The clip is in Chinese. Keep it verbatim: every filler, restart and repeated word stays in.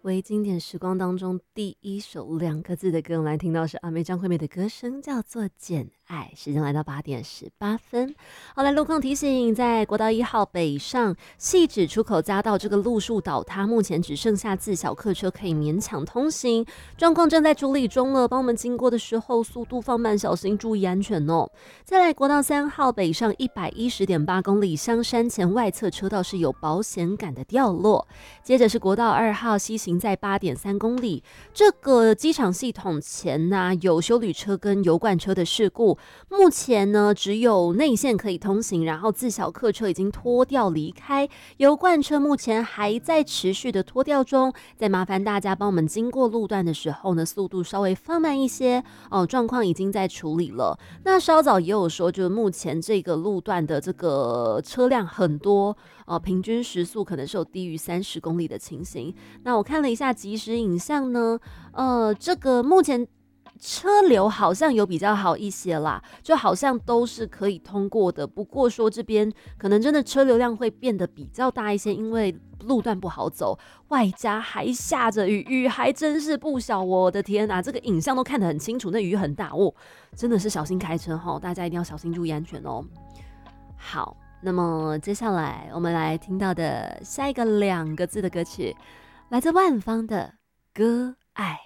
回经典时光当中第一首两个字的歌，我们来听到是阿妹张惠妹的歌声，叫做《简爱》。时间来到八点十八分。好，来路况提醒，在国道一号北上汐止出口匝道这个路树倒塌，目前只剩下自小客车可以勉强通行，状况正在处理中了。帮我们经过的时候速度放慢，小心注意安全哦。再来国道三号北上一百一十点八公里，香山前外侧车道是有保险杆的掉落。接着是国道二号西行在八点三公里，这个机场系统前呢、啊、有休旅车跟油罐车的事故，目前呢只有内线可以通行，然后自小客车已经拖吊离开，油罐车目前还在持续的拖吊中。再麻烦大家帮我们经过路段的时候呢，速度稍微放慢一些哦，状况已经在处理了。那稍早也有说，就是目前这个路段的这个车辆很多。呃，平均时速可能是有低于三十公里的情形。那我看了一下即时影像呢，呃，这个目前车流好像有比较好一些啦，就好像都是可以通过的。不过说这边可能真的车流量会变得比较大一些，因为路段不好走，外加还下着雨，雨还真是不小。我的天啊，这个影像都看得很清楚，那雨很大哦，真的是小心开车齁，大家一定要小心注意安全哦。好。那么接下来我们来听到的下一个两个字的歌曲，来自万芳的《歌爱》。